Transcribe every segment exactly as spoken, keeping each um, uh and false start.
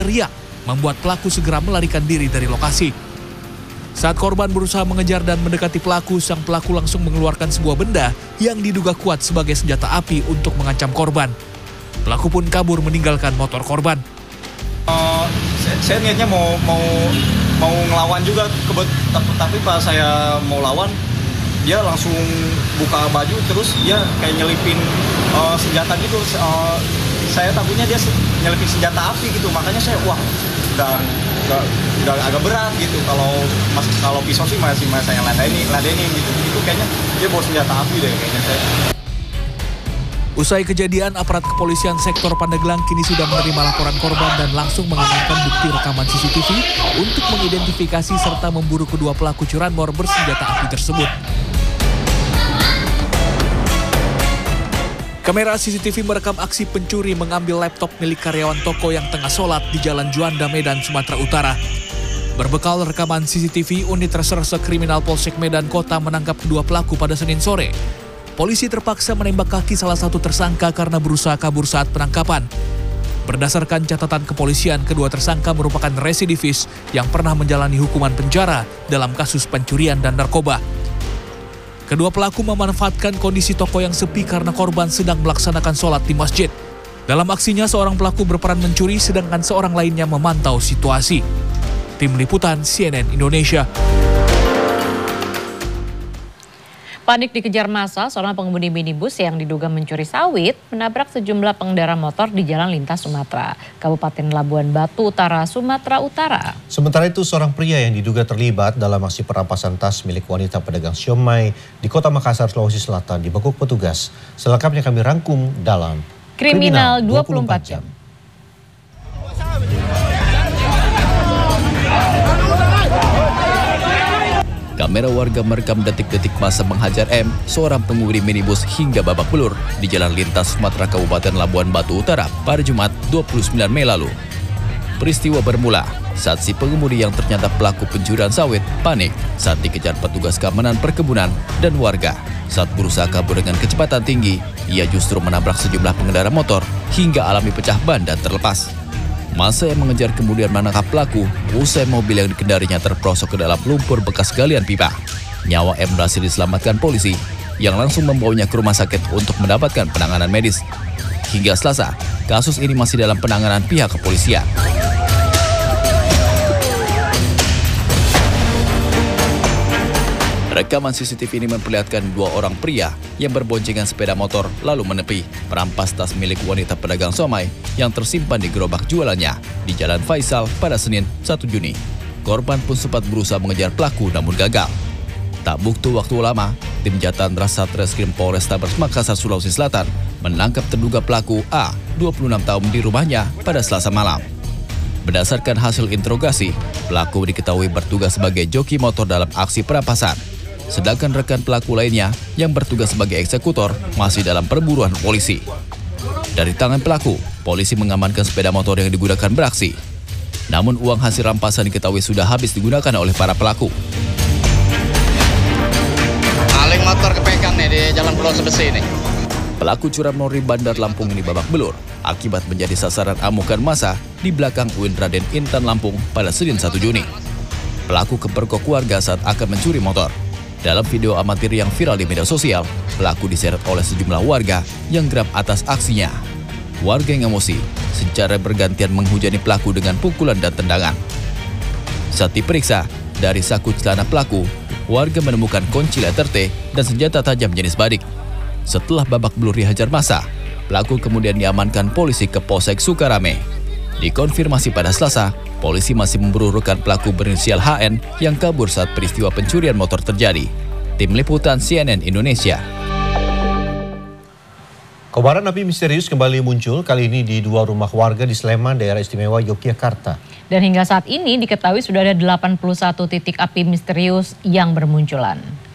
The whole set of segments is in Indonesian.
Teriak membuat pelaku segera melarikan diri dari lokasi. Saat korban berusaha mengejar dan mendekati pelaku, sang pelaku langsung mengeluarkan sebuah benda yang diduga kuat sebagai senjata api untuk mengancam korban. Pelaku pun kabur meninggalkan motor korban. Uh, saya, saya niatnya mau mau mau ngelawan juga, kebet, tapi pas saya mau lawan, dia langsung buka baju terus dia kayak nyelipin uh, senjata gitu. Uh, saya takutnya dia nyelipin senjata api gitu, makanya saya wah udah udah, udah agak berat gitu. Kalau mas kalau pisau sih masih masih saya ladenin ladenin gitu gitu kayaknya dia bawa senjata api deh kayaknya saya. Usai kejadian, aparat kepolisian sektor Pandeglang kini sudah menerima laporan korban dan langsung mengamankan bukti rekaman C C T V untuk mengidentifikasi serta memburu kedua pelaku curanmor bersenjata api tersebut. Kamera C C T V merekam aksi pencuri mengambil laptop milik karyawan toko yang tengah sholat di Jalan Juanda, Medan, Sumatera Utara. Berbekal rekaman C C T V, unit reserse kriminal Polsek Medan Kota menangkap kedua pelaku pada Senin sore. Polisi terpaksa menembak kaki salah satu tersangka karena berusaha kabur saat penangkapan. Berdasarkan catatan kepolisian, kedua tersangka merupakan residivis yang pernah menjalani hukuman penjara dalam kasus pencurian dan narkoba. Kedua pelaku memanfaatkan kondisi toko yang sepi karena korban sedang melaksanakan sholat di masjid. Dalam aksinya, seorang pelaku berperan mencuri sedangkan seorang lainnya memantau situasi. Tim Liputan C N N Indonesia. Panik dikejar massa, seorang pengemudi minibus yang diduga mencuri sawit menabrak sejumlah pengendara motor di Jalan Lintas Sumatera, Kabupaten Labuan Batu Utara, Sumatera Utara. Sementara itu, seorang pria yang diduga terlibat dalam aksi perampasan tas milik wanita pedagang siomay di Kota Makassar, Sulawesi Selatan dibekuk petugas. Selengkapnya kami rangkum dalam Kriminal dua puluh empat jam. Kamera warga merekam detik-detik masa menghajar M, seorang pengemudi minibus hingga babak belur di Jalan Lintas Sumatera Kabupaten Labuan Batu Utara pada Jumat dua puluh sembilan Mei lalu. Peristiwa bermula saat si pengemudi yang ternyata pelaku pencurian sawit panik saat dikejar petugas keamanan perkebunan dan warga. Saat berusaha kabur dengan kecepatan tinggi, ia justru menabrak sejumlah pengendara motor hingga alami pecah ban dan terlepas. Massa yang mengejar kemudian menangkap pelaku usai mobil yang dikendarinya terperosok ke dalam lumpur bekas galian pipa. Nyawa M berhasil diselamatkan polisi yang langsung membawanya ke rumah sakit untuk mendapatkan penanganan medis. Hingga Selasa, kasus ini masih dalam penanganan pihak kepolisian. Rekaman C C T V ini memperlihatkan dua orang pria yang berboncengan sepeda motor lalu menepi merampas tas milik wanita pedagang somai yang tersimpan di gerobak jualannya di Jalan Faisal pada Senin satu Juni. Korban pun sempat berusaha mengejar pelaku namun gagal. Tak butuh waktu lama, tim Jatan Ras Satreskrim Polrestabes Makassar, Sulawesi Selatan menangkap terduga pelaku A, dua puluh enam tahun di rumahnya pada Selasa malam. Berdasarkan hasil interogasi, pelaku diketahui bertugas sebagai joki motor dalam aksi perampasan. Sedangkan rekan pelaku lainnya yang bertugas sebagai eksekutor masih dalam perburuan polisi. Dari tangan pelaku, polisi mengamankan sepeda motor yang digunakan beraksi. Namun uang hasil rampasan diketahui sudah habis digunakan oleh para pelaku. Maling motor kepegang nih di Jalan Pulau Sebesi ini. Pelaku curanmor di Bandar Lampung ini babak belur akibat menjadi sasaran amukan massa di belakang U I N Raden Intan Lampung pada Senin satu Juni. Pelaku kepergok warga saat akan mencuri motor. Dalam video amatir yang viral di media sosial, pelaku diseret oleh sejumlah warga yang geram atas aksinya. Warga yang emosi secara bergantian menghujani pelaku dengan pukulan dan tendangan. Saat diperiksa, dari saku celana pelaku, warga menemukan kunci letter T dan senjata tajam jenis badik. Setelah babak belur dihajar massa, pelaku kemudian diamankan polisi ke Polsek Sukarame. Dikonfirmasi pada Selasa, polisi masih memburu rekan pelaku berinisial H N yang kabur saat peristiwa pencurian motor terjadi. Tim Liputan C N N Indonesia. Kobaran api misterius kembali muncul, kali ini di dua rumah warga di Sleman, daerah istimewa Yogyakarta. Dan hingga saat ini diketahui sudah ada delapan puluh satu titik api misterius yang bermunculan.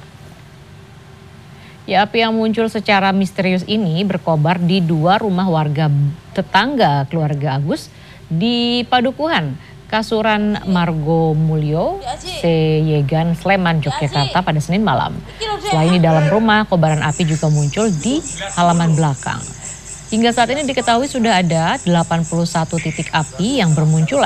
Ya, api yang muncul secara misterius ini berkobar di dua rumah warga tetangga keluarga Agus di Padukuhan, Kasuran Margo Mulyo, Seyegan, Sleman, Yogyakarta pada Senin malam. Selain di dalam rumah, kobaran api juga muncul di halaman belakang. Hingga saat ini diketahui sudah ada delapan puluh satu titik api yang bermunculan.